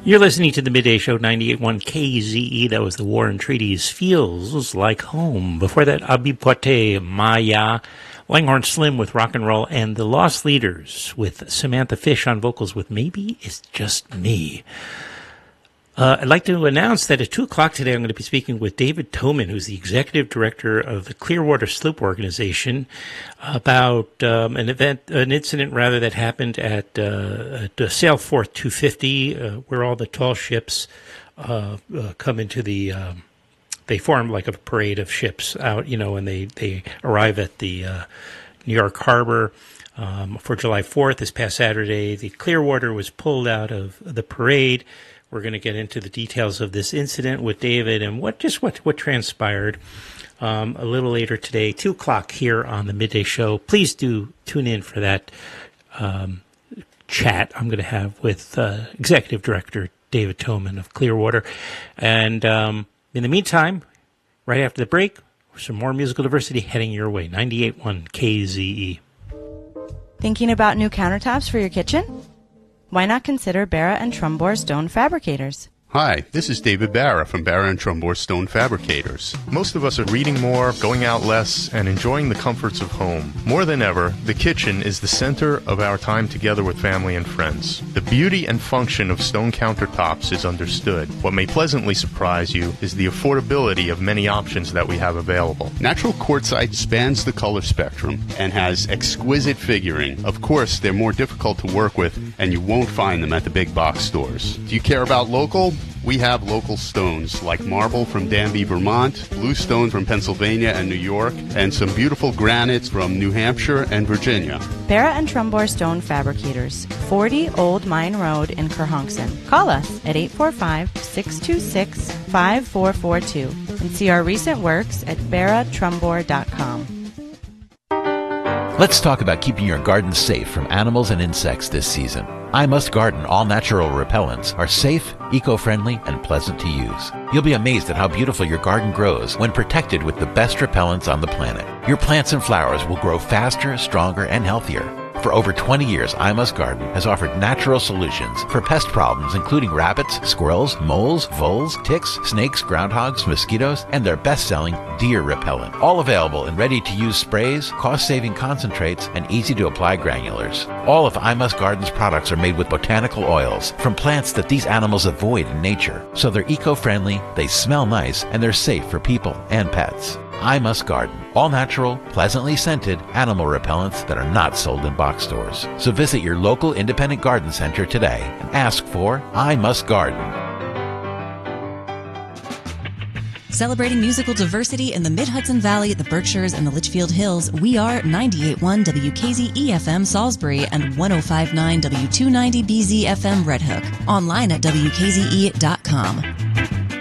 You're listening to the Midday Show, 98.1 KZE. That was the War and Treaties, Feels Like Home. Before that, Abi Pote, Maya, Langhorne Slim with Rock and Roll, and the Lost Leaders with Samantha Fish on vocals with Maybe It's Just Me. I'd like to announce that at 2 o'clock today, I'm going to be speaking with David Toman, who's the executive director of the Clearwater Sloop Organization, about an incident that happened at Sailforth 250, where all the tall ships come into the. They form like a parade of ships out, and they arrive at the New York Harbor for July 4th. This past Saturday, the Clearwater was pulled out of the parade. We're going to get into the details of this incident with David and what transpired a little later today, 2 o'clock here on the Midday Show. Please do tune in for that chat I'm going to have with Executive Director David Toman of Clearwater. And in the meantime, right after the break, some more musical diversity heading your way. 98.1 KZE. Thinking about new countertops for your kitchen? Why not consider Barra and Trumbore Stone Fabricators? Hi, this is David Barra from Barra and Trumbore Stone Fabricators. Most of us are reading more, going out less, and enjoying the comforts of home. More than ever, the kitchen is the center of our time together with family and friends. The beauty and function of stone countertops is understood. What may pleasantly surprise you is the affordability of many options that we have available. Natural quartzite spans the color spectrum and has exquisite figuring. Of course, they're more difficult to work with, and you won't find them at the big box stores. Do you care about local? We have local stones like marble from Danby, Vermont, bluestone from Pennsylvania and New York, and some beautiful granites from New Hampshire and Virginia. Barra and Trumbore Stone Fabricators, 40 Old Mine Road in Kerhonkson. Call us at 845-626-5442 and see our recent works at barratrumbore.com. Let's talk about keeping your garden safe from animals and insects this season. I Must Garden all-natural repellents are safe, eco-friendly, and pleasant to use. You'll be amazed at how beautiful your garden grows when protected with the best repellents on the planet. Your plants and flowers will grow faster, stronger, and healthier. For over 20 years, I Must Garden has offered natural solutions for pest problems including rabbits, squirrels, moles, voles, ticks, snakes, groundhogs, mosquitoes, and their best-selling deer repellent. All available in ready-to-use sprays, cost-saving concentrates, and easy-to-apply granulars. All of I Must Garden's products are made with botanical oils from plants that these animals avoid in nature. So they're eco-friendly, they smell nice, and they're safe for people and pets. I Must Garden. All natural, pleasantly scented animal repellents that are not sold in box stores. So visit your local independent garden center today and ask for I Must Garden. Celebrating musical diversity in the Mid-Hudson Valley, the Berkshires, and the Litchfield Hills, we are 98.1 WKZE-FM Salisbury and 105.9 W290BZ-FM Red Hook. Online at WKZE.com.